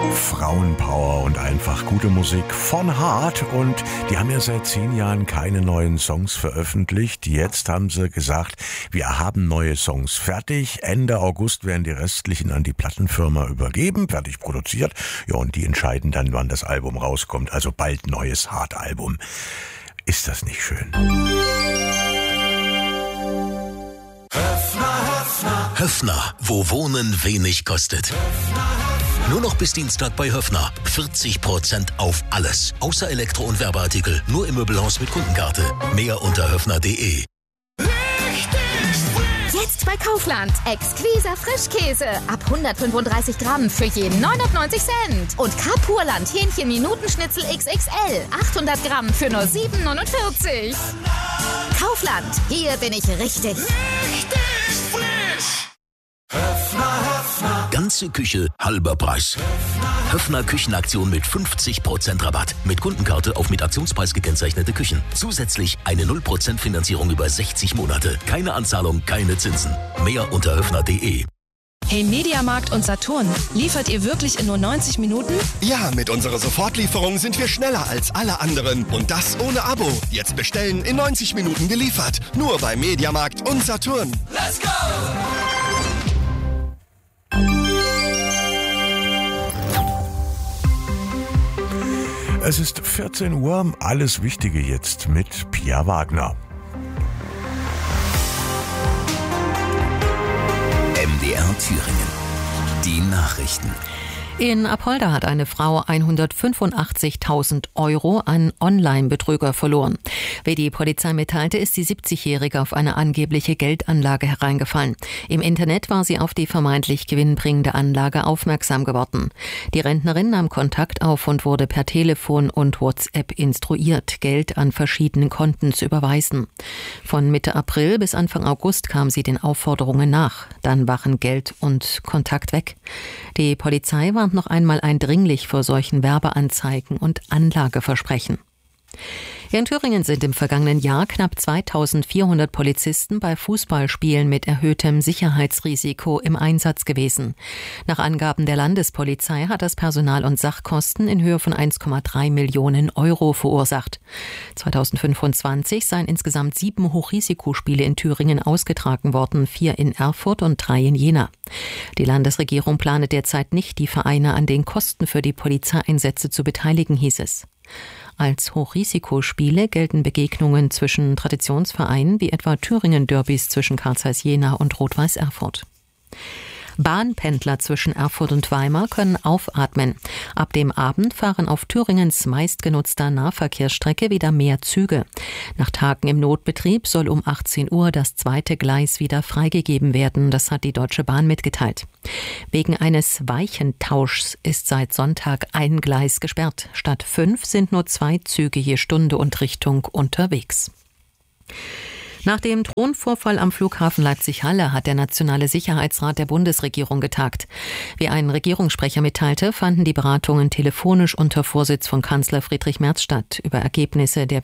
Frauenpower und einfach gute Musik von Hart. Und die haben ja seit 10 Jahren keine neuen Songs veröffentlicht. Jetzt haben sie gesagt, wir haben neue Songs fertig. Ende August werden die restlichen an die Plattenfirma übergeben, fertig produziert. Ja, und die entscheiden dann, wann das Album rauskommt. Also bald neues Hart-Album. Ist das nicht schön? Höffner, wo Wohnen wenig kostet. Nur noch bis Dienstag bei Höffner. 40% auf alles. Außer Elektro- und Werbeartikel. Nur im Möbelhaus mit Kundenkarte. Mehr unter höffner.de. Jetzt bei Kaufland. Exquiser Frischkäse. Ab 135 Gramm für je 99 Cent. Und Kapurland Hähnchen-Minutenschnitzel XXL. 800 Gramm für nur 7,49. Kaufland. Hier bin ich richtig. Richtig frisch. Ganze Küche, halber Preis. Höffner Küchenaktion mit 50% Rabatt. Mit Kundenkarte auf mit Aktionspreis gekennzeichnete Küchen. Zusätzlich eine 0% Finanzierung über 60 Monate. Keine Anzahlung, keine Zinsen. Mehr unter höffner.de. Hey, Mediamarkt und Saturn, liefert ihr wirklich in nur 90 Minuten? Ja, mit unserer Sofortlieferung sind wir schneller als alle anderen. Und das ohne Abo. Jetzt bestellen, in 90 Minuten geliefert. Nur bei Mediamarkt und Saturn. Let's go! Es ist 14 Uhr, alles Wichtige jetzt mit Pia Wagner. MDR Thüringen. Die Nachrichten. In Apolda hat eine Frau 185.000 € an Online-Betrüger verloren. Wie die Polizei mitteilte, ist die 70-Jährige auf eine angebliche Geldanlage hereingefallen. Im Internet war sie auf die vermeintlich gewinnbringende Anlage aufmerksam geworden. Die Rentnerin nahm Kontakt auf und wurde per Telefon und WhatsApp instruiert, Geld an verschiedenen Konten zu überweisen. Von Mitte April bis Anfang August kam sie den Aufforderungen nach. Dann waren Geld und Kontakt weg. Die Polizei warnt noch einmal eindringlich vor solchen Werbeanzeigen und Anlageversprechen. In Thüringen sind im vergangenen Jahr knapp 2.400 Polizisten bei Fußballspielen mit erhöhtem Sicherheitsrisiko im Einsatz gewesen. Nach Angaben der Landespolizei hat das Personal- und Sachkosten in Höhe von 1,3 Millionen € verursacht. 2025 seien insgesamt 7 Hochrisikospiele in Thüringen ausgetragen worden, 4 in Erfurt und 3 in Jena. Die Landesregierung plane derzeit nicht, die Vereine an den Kosten für die Polizeieinsätze zu beteiligen, hieß es. Als Hochrisikospiele gelten Begegnungen zwischen Traditionsvereinen wie etwa Thüringen-Derbys zwischen Carl Zeiss Jena und Rot-Weiß Erfurt. Bahnpendler zwischen Erfurt und Weimar können aufatmen. Ab dem Abend fahren auf Thüringens meistgenutzter Nahverkehrsstrecke wieder mehr Züge. Nach Tagen im Notbetrieb soll um 18 Uhr das 2. Gleis wieder freigegeben werden. Das hat die Deutsche Bahn mitgeteilt. Wegen eines Weichentauschs ist seit Sonntag ein Gleis gesperrt. Statt 5 sind nur 2 Züge je Stunde und Richtung unterwegs. Nach dem Drohnenvorfall am Flughafen Leipzig-Halle hat der Nationale Sicherheitsrat der Bundesregierung getagt. Wie ein Regierungssprecher mitteilte, fanden die Beratungen telefonisch unter Vorsitz von Kanzler Friedrich Merz statt. Über Ergebnisse der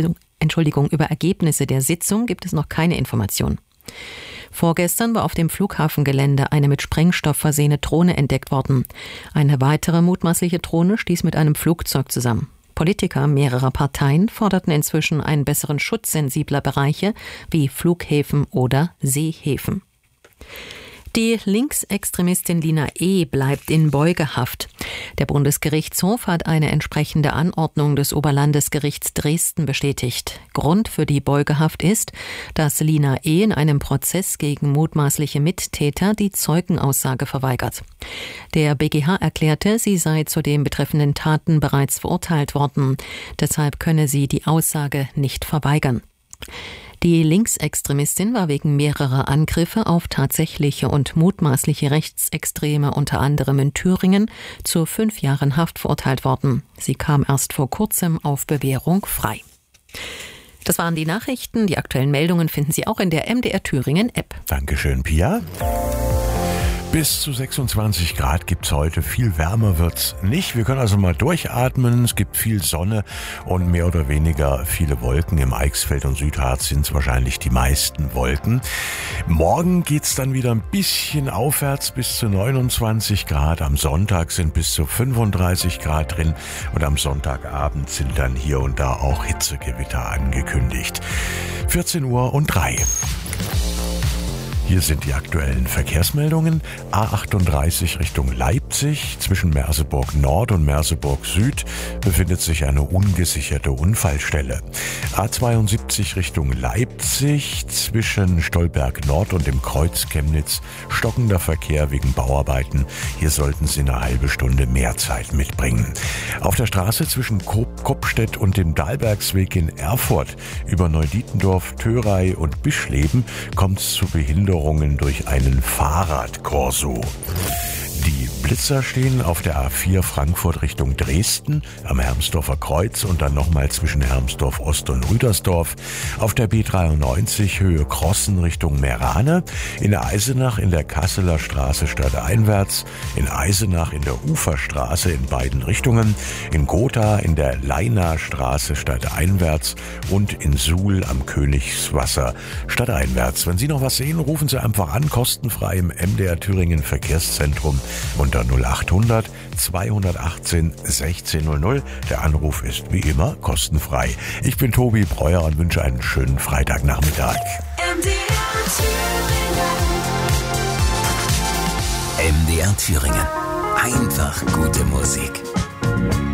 Sitzung gibt es noch keine Information. Vorgestern war auf dem Flughafengelände eine mit Sprengstoff versehene Drohne entdeckt worden. Eine weitere mutmaßliche Drohne stieß mit einem Flugzeug zusammen. Politiker mehrerer Parteien forderten inzwischen einen besseren Schutz sensibler Bereiche wie Flughäfen oder Seehäfen. Die Linksextremistin Lina E. bleibt in Beugehaft. Der Bundesgerichtshof hat eine entsprechende Anordnung des Oberlandesgerichts Dresden bestätigt. Grund für die Beugehaft ist, dass Lina E. in einem Prozess gegen mutmaßliche Mittäter die Zeugenaussage verweigert. Der BGH erklärte, sie sei zu den betreffenden Taten bereits verurteilt worden. Deshalb könne sie die Aussage nicht verweigern. Die Linksextremistin war wegen mehrerer Angriffe auf tatsächliche und mutmaßliche Rechtsextreme unter anderem in Thüringen zu 5 Jahren Haft verurteilt worden. Sie kam erst vor kurzem auf Bewährung frei. Das waren die Nachrichten. Die aktuellen Meldungen finden Sie auch in der MDR Thüringen App. Dankeschön, Pia. Bis zu 26 Grad gibt's heute. Viel wärmer wird's nicht. Wir können also mal durchatmen. Es gibt viel Sonne und mehr oder weniger viele Wolken. Im Eichsfeld und Südharz sind's wahrscheinlich die meisten Wolken. Morgen geht's dann wieder ein bisschen aufwärts bis zu 29 Grad. Am Sonntag sind bis zu 35 Grad drin und am Sonntagabend sind dann hier und da auch Hitzegewitter angekündigt. 14:03 Uhr. Hier sind die aktuellen Verkehrsmeldungen. A38 Richtung Leipzig. Zwischen Merseburg Nord und Merseburg Süd befindet sich eine ungesicherte Unfallstelle. A72 Richtung Leipzig. Zwischen Stolberg Nord und dem Kreuz Chemnitz stockender Verkehr wegen Bauarbeiten. Hier sollten Sie eine halbe Stunde mehr Zeit mitbringen. Auf der Straße zwischen Kopstedt und dem Dahlbergsweg in Erfurt über Neudietendorf, Thörey und Bischleben kommt es zu Behinderungen durch einen Fahrradkorso. Die Blitzer stehen auf der A4 Frankfurt Richtung Dresden am Hermsdorfer Kreuz und dann nochmal zwischen Hermsdorf Ost und Rüdersdorf. Auf der B93 Höhe Crossen Richtung Meerane. In Eisenach in der Kasseler Straße stadteinwärts. In Eisenach in der Uferstraße in beiden Richtungen. In Gotha in der Leinaer Straße stadteinwärts und in Suhl am Königswasser stadteinwärts. Wenn Sie noch was sehen, rufen Sie einfach an, kostenfrei im MDR Thüringen Verkehrszentrum unter 0800 218 1600. Der Anruf ist wie immer kostenfrei. Ich bin Tobi Breuer und wünsche einen schönen Freitagnachmittag. MDR Thüringen. Einfach gute Musik.